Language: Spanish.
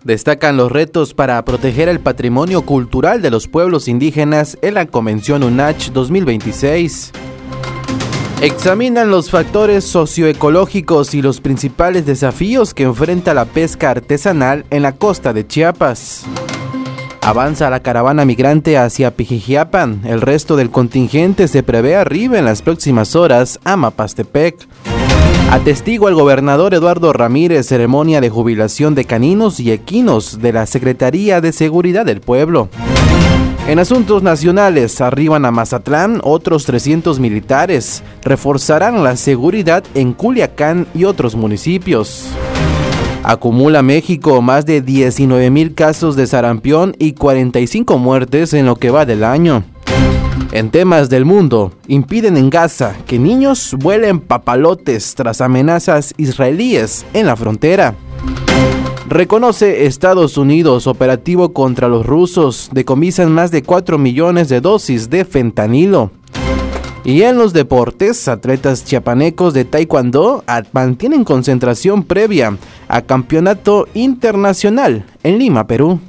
Destacan los retos para proteger el patrimonio cultural de los pueblos indígenas en la Convención UNACH 2026. Examinan los factores socioecológicos y los principales desafíos que enfrenta la pesca artesanal en la costa de Chiapas. Avanza la caravana migrante hacia Pijijiapan. El resto del contingente se prevé arriba en las próximas horas a Mapastepec. Atestigua el gobernador Eduardo Ramírez ceremonia de jubilación de caninos y equinos de la Secretaría de Seguridad del Pueblo. En asuntos nacionales, arriban a Mazatlán otros 300 militares. Reforzarán la seguridad en Culiacán y otros municipios. Acumula México más de 19,000 casos de sarampión y 45 muertes en lo que va del año. En temas del mundo, impiden en Gaza que niños vuelen papalotes tras amenazas israelíes en la frontera. Reconoce Estados Unidos operativo contra los rusos, decomisan más de 4 millones de dosis de fentanilo. Y en los deportes, atletas chiapanecos de taekwondo mantienen concentración previa a campeonato internacional en Lima, Perú.